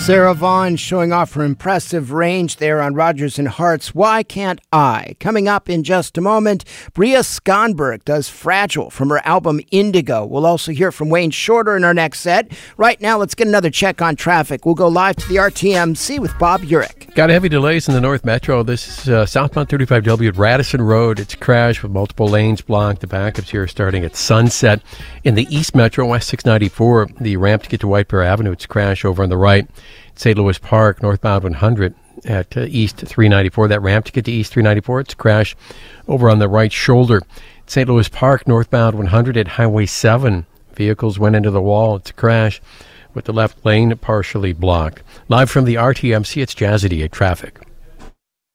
Sarah Vaughan showing off her impressive range there on Rodgers and Hart's Why Can't I? Coming up in just a moment, Bria Skonberg does Fragile from her album Indigo. We'll also hear from Wayne Shorter in our next set. Right now, let's get another check on traffic. We'll go live to the RTMC with Bob Urich. Got heavy delays in the North Metro. This is southbound 35W at Radisson Road. It's crashed with multiple lanes blocked. The backups here are starting at Sunset. In the East Metro, West 694, the ramp to get to White Bear Avenue, it's crashed over on the right. St. Louis Park, northbound 100 at East 394. That ramp to get to East 394, it's crashed over on the right shoulder. St. Louis Park, northbound 100 at Highway 7. Vehicles went into the wall. It's a crash with the left lane partially blocked. Live from the RTMC, it's Jazzy at Traffic.